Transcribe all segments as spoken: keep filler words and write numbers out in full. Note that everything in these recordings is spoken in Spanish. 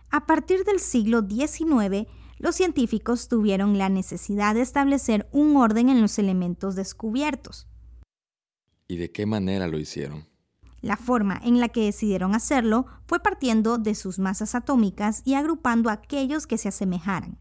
A partir del siglo diecinueve, los científicos tuvieron la necesidad de establecer un orden en los elementos descubiertos. ¿Y de qué manera lo hicieron? La forma en la que decidieron hacerlo fue partiendo de sus masas atómicas y agrupando aquellos que se asemejaran.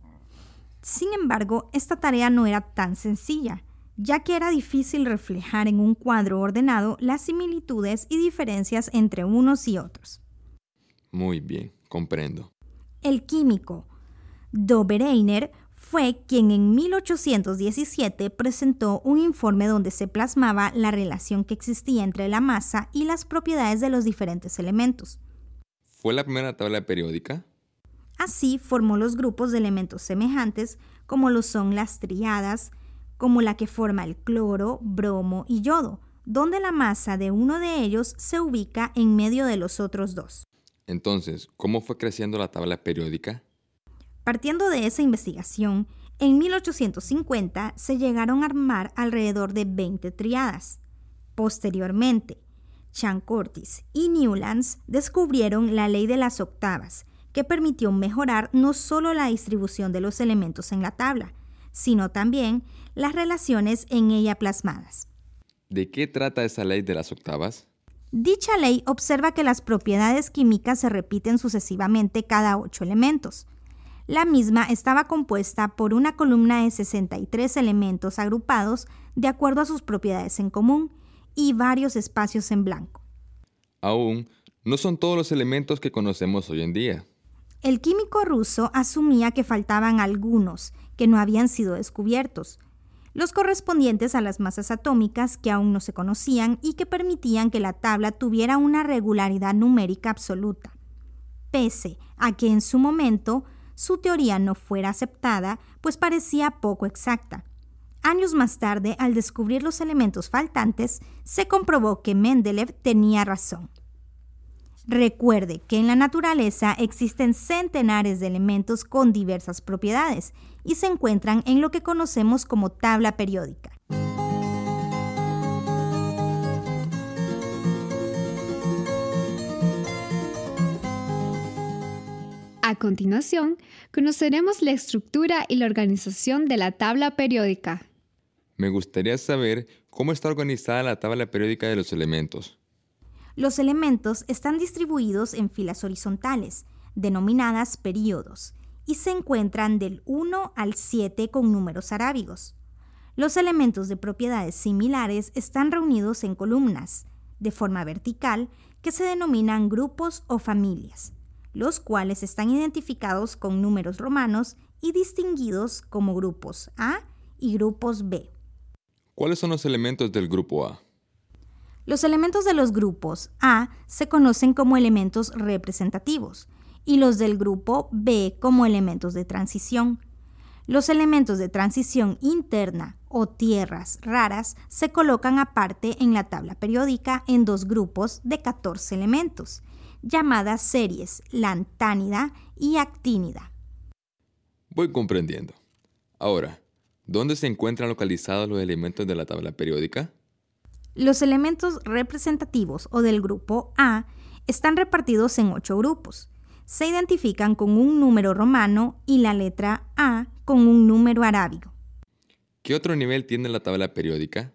Sin embargo, esta tarea no era tan sencilla, ya que era difícil reflejar en un cuadro ordenado las similitudes y diferencias entre unos y otros. Muy bien, comprendo. El químico Dobereiner fue quien en mil ochocientos diecisiete presentó un informe donde se plasmaba la relación que existía entre la masa y las propiedades de los diferentes elementos. ¿Fue la primera tabla periódica? Así formó los grupos de elementos semejantes, como lo son las tríadas, como la que forma el cloro, bromo y yodo, donde la masa de uno de ellos se ubica en medio de los otros dos. Entonces, ¿cómo fue creciendo la tabla periódica? Partiendo de esa investigación, en mil ochocientos cincuenta se llegaron a armar alrededor de veinte tríadas. Posteriormente, Chern-Curtis y Newlands descubrieron la ley de las octavas, que permitió mejorar no solo la distribución de los elementos en la tabla, sino también las relaciones en ella plasmadas. ¿De qué trata esa ley de las octavas? Dicha ley observa que las propiedades químicas se repiten sucesivamente cada ocho elementos. La misma estaba compuesta por una columna de sesenta y tres elementos agrupados de acuerdo a sus propiedades en común y varios espacios en blanco. Aún no son todos los elementos que conocemos hoy en día. El químico ruso asumía que faltaban algunos que no habían sido descubiertos, los correspondientes a las masas atómicas que aún no se conocían y que permitían que la tabla tuviera una regularidad numérica absoluta, pese a que en su momento su teoría no fuera aceptada, pues parecía poco exacta. Años más tarde, al descubrir los elementos faltantes, se comprobó que Mendeleev tenía razón. Recuerde que en la naturaleza existen centenares de elementos con diversas propiedades y se encuentran en lo que conocemos como tabla periódica. A continuación, conoceremos la estructura y la organización de la tabla periódica. Me gustaría saber cómo está organizada la tabla periódica de los elementos. Los elementos están distribuidos en filas horizontales, denominadas períodos, y se encuentran del uno al siete con números arábigos. Los elementos de propiedades similares están reunidos en columnas, de forma vertical, que se denominan grupos o familias, los cuales están identificados con números romanos y distinguidos como grupos A y grupos B. ¿Cuáles son los elementos del grupo A? Los elementos de los grupos A se conocen como elementos representativos y los del grupo B como elementos de transición. Los elementos de transición interna o tierras raras se colocan aparte en la tabla periódica en dos grupos de catorce elementos, llamadas series lantánida y actínida. Voy comprendiendo. Ahora, ¿dónde se encuentran localizados los elementos de la tabla periódica? Los elementos representativos o del grupo A están repartidos en ocho grupos. Se identifican con un número romano y la letra A con un número arábigo. ¿Qué otro nivel tiene la tabla periódica?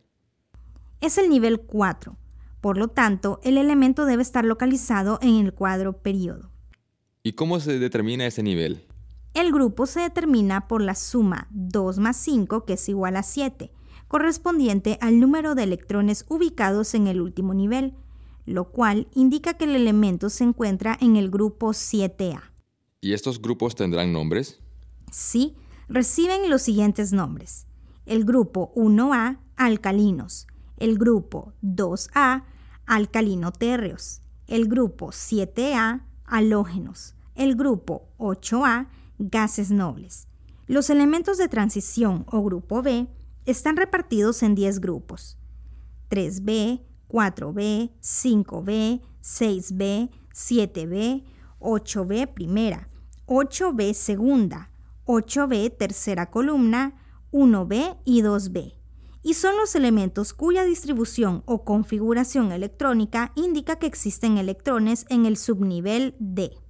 Es el nivel cuatro. Por lo tanto, el elemento debe estar localizado en el cuadro período. ¿Y cómo se determina ese nivel? El grupo se determina por la suma dos más cinco, que es igual a siete, correspondiente al número de electrones ubicados en el último nivel, lo cual indica que el elemento se encuentra en el grupo siete A. ¿Y estos grupos tendrán nombres? Sí, reciben los siguientes nombres. El grupo uno A, alcalinos. El grupo dos A, alcalino-térreos. El grupo siete A, halógenos. El grupo ocho A, gases nobles. Los elementos de transición o grupo B están repartidos en diez grupos. tres B, cuatro B, cinco B, seis B, siete B, ocho B primera, ocho B segunda, ocho B tercera columna, uno B y dos B. Y son los elementos cuya distribución o configuración electrónica indica que existen electrones en el subnivel D.